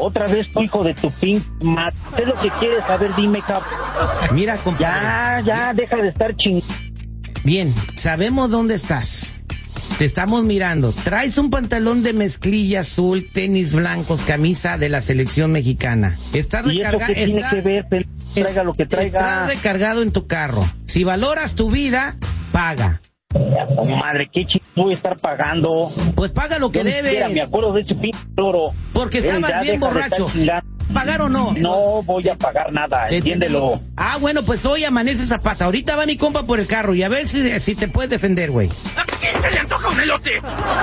Otra vez tu hijo de tu pin, ¿qué es lo que quieres? A ver, dime, cabrón. Mira, compadre. Ya, deja de estar Bien, sabemos dónde estás. Te estamos mirando. Traes un pantalón de mezclilla azul, tenis blancos, camisa de la selección mexicana. Estás recargado. ¿Y eso qué tiene que ver? Traiga lo que traiga. Estás recargado en tu carro. Si valoras tu vida, paga. Oh, madre, ¿qué voy a estar pagando? Pues paga lo que debes. Mira, me acuerdo de ese pinche loro. Porque estabas bien borracho. ¿Pagar o no? No voy a pagar nada, entiéndelo. Ah, bueno, pues hoy amanece Zapata. Ahorita va mi compa por el carro y a ver si te puedes defender, güey. ¿A quién se le antoja un elote?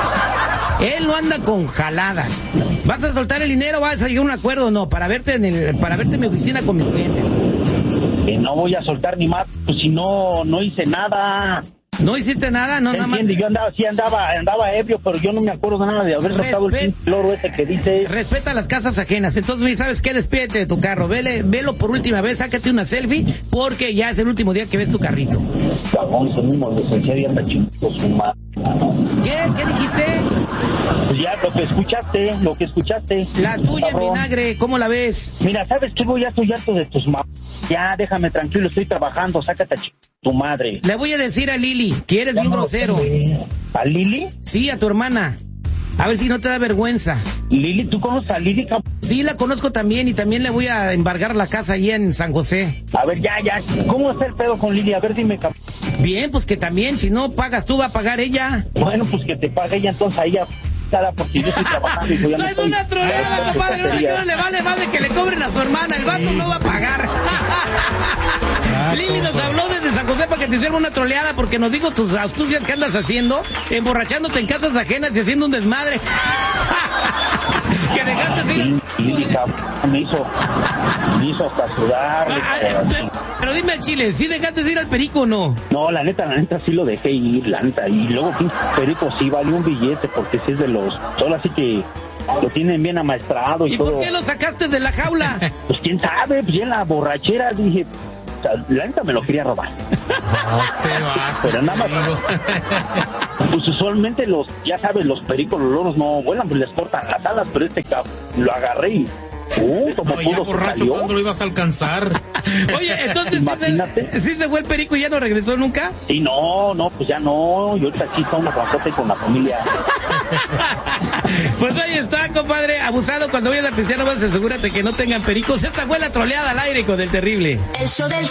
Él no anda con jaladas. ¿Vas a soltar el dinero? ¿Vas a llegar a un acuerdo o no? Para verte en mi oficina con mis clientes. Que no voy a soltar ni más, pues si no hice nada. ¿No hiciste nada? No, nada más. Yo andaba ebrio, pero yo no me acuerdo nada de haber soltado el pinche loro ese que dice. Respeta las casas ajenas. Entonces, ¿sabes qué? Despídete de tu carro. Velo por última vez, sácate una selfie, porque ya es el último día que ves tu carrito. Cagón, son unos licenciados y anda chingos su madre. ¿Qué dijiste? Pues ya, lo que escuchaste. La tuya, cabrón. vinagre, ¿cómo la és? Mira, ¿sabes qué? Ya estoy harto de tus Ya, déjame tranquilo, estoy trabajando, sácate a tu madre. Le voy a decir a Lili que eres bien grosero. ¿A Lili? Sí, a tu hermana. A ver si no te da vergüenza. Lili, ¿tú conoces a Lili, cabrón? Sí, la conozco también y también le voy a embargar la casa allí en San José. A ver, ya. ¿Cómo está el pedo con Lili? A ver, dime, cabrón. Bien, pues que también, si no pagas tú, va a pagar ella. Bueno, pues que te pague ella, entonces a ella, porque yo estoy trabajando y voy a... No es una troleada, compadre, no le vale madre que le cobren a su hermana, el vato no va a pagar. Lili nos habló desde San José para que te hiciera una troleada porque nos dijo tus astucias que andas haciendo, emborrachándote en casas ajenas y haciendo un desmadre. Que dejaste ir. Me hizo hasta sudar. Pero dime al chile, ¿sí dejaste de ir al perico o no? No, la neta sí lo dejé ir, la neta. Y luego perico sí valió un billete porque sí es de los... Solo así que lo tienen bien amaestrado y todo. ¿Y por qué lo sacaste de la jaula? Pues quién sabe, pues ya en la borrachera dije... O sea, la neta me lo quería robar. Pero nada más. Pues usualmente ya sabes, los pericos, los loros no vuelan, pues les cortan las alas, pero este cabrón lo agarré y... como no, ya borracho, ¿cuándo lo ibas a alcanzar? Oye, entonces ¿sí se fue el perico y ya no regresó nunca? Sí, no, pues ya no. Y ahorita aquí está una Juanjote con la familia. Pues ahí está, compadre. Abusado, cuando vayas a pistear, nomás asegúrate que no tengan pericos. Esta fue la troleada al aire con el terrible. El show del